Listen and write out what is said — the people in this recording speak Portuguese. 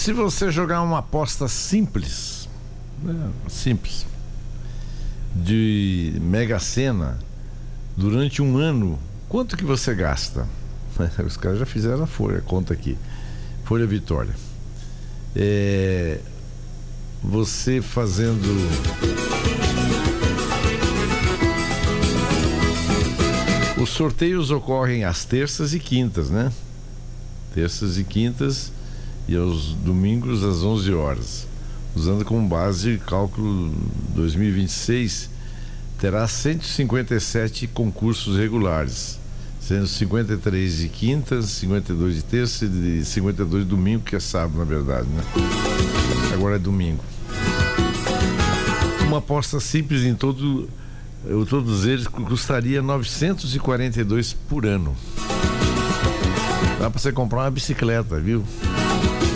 se você jogar uma aposta simples, né, simples, de Mega Sena durante um ano, quanto que você gasta? Os caras já fizeram a conta aqui. Folha Vitória. Você fazendo os sorteios ocorrem às terças e quintas, né? Terças e quintas e aos domingos às 11 horas. Usando como base cálculo 2026, terá 157 concursos regulares, sendo 53 de quintas, 52 de terça e 52 de domingo, que é sábado, na verdade, né? Agora é domingo. Uma aposta simples em todos eles custaria 942 por ano. Dá pra você comprar uma bicicleta, viu?